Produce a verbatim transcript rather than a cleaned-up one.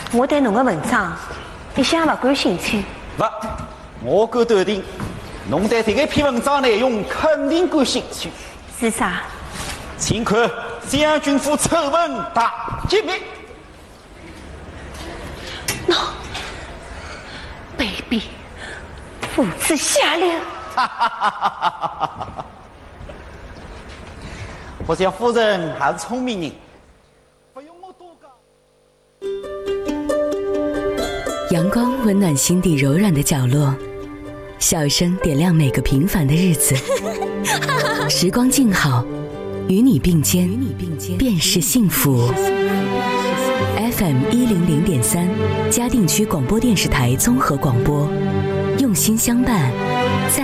我对侬的文章一向勿感兴趣。 不，我敢断定，侬对这个篇文章内容肯定感兴趣。 是啥？ 请看将军府丑闻大揭秘。 喏，卑鄙，父子下流。 哈哈哈哈哈！我想夫人还是聪明人，不用我多讲。 阳光温暖心底柔软的角落，笑声点亮每个平凡的日子。时光静好，与你并肩，便是幸福。F M 一零零点三，嘉定区广播电视台综合广播，用心相伴，在